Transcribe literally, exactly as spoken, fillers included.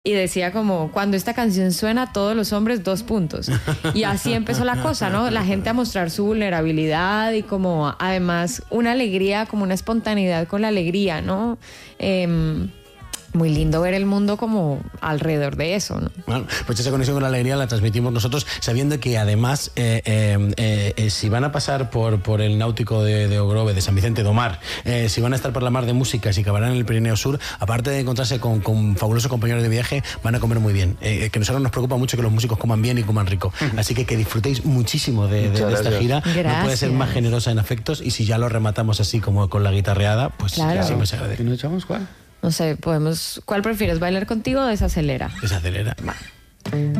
y decía como, cuando esta canción suena, todos los hombres, dos puntos. Y así empezó la cosa, ¿no? La gente a mostrar su vulnerabilidad y como además una alegría, como una espontaneidad con la alegría, ¿no? Eh, muy lindo ver el mundo como alrededor de eso, ¿no? Bueno, pues esa conexión con la alegría la transmitimos nosotros, sabiendo que además eh, eh, eh, eh, si van a pasar por, por el náutico de, de Ogrove, de San Vicente do Mar, eh, si van a estar por la mar de música, si acabarán en el Pirineo Sur, aparte de encontrarse con, con fabulosos compañeros de viaje, van a comer muy bien. Eh, que a nosotros nos preocupa mucho que los músicos coman bien y coman rico. Uh-huh. Así que que disfrutéis muchísimo de, de, de esta gira. Gracias. No puede ser más generosa en afectos, y si ya lo rematamos así como con la guitarreada, pues claro. siempre se agradece. ¿Y nos echamos cuál? No sé, podemos... ¿Cuál prefieres, bailar contigo o desacelera? Desacelera. Va.